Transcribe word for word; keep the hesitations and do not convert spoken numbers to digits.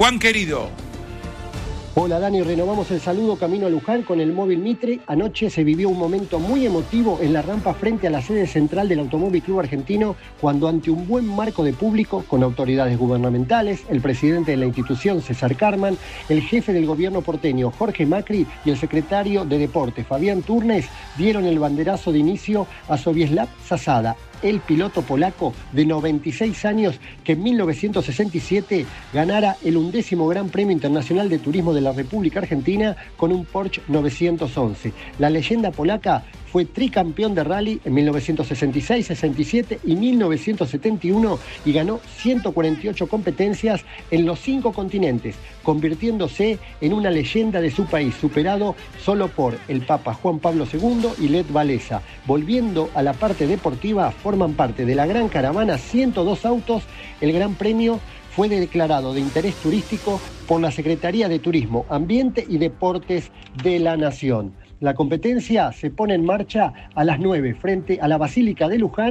Juan querido. Hola Dani, renovamos el saludo camino a Luján con el móvil Mitre. Anoche se vivió un momento muy emotivo en la rampa frente a la sede central del Automóvil Club Argentino, cuando ante un buen marco de público, con autoridades gubernamentales, el presidente de la institución, César Carman, el jefe del gobierno porteño, Jorge Macri, y el secretario de Deportes, Fabián Turnes, dieron el banderazo de inicio a Sobieslav Zasada, el piloto polaco de noventa y seis años que en mil novecientos sesenta y siete ganara el undécimo Gran Premio Internacional de Turismo de la República Argentina con un Porsche novecientos once. La leyenda polaca fue tricampeón de rally en mil novecientos sesenta y seis, sesenta y siete y mil novecientos setenta y uno y ganó ciento cuarenta y ocho competencias en los cinco continentes, convirtiéndose en una leyenda de su país, superado solo por el Papa Juan Pablo segundo y Lech Walesa. Volviendo a la parte deportiva, forman parte de la gran caravana ciento dos autos. El Gran Premio fue declarado de interés turístico por la Secretaría de Turismo, Ambiente y Deportes de la Nación. La competencia se pone en marcha a las nueve frente a la Basílica de Luján.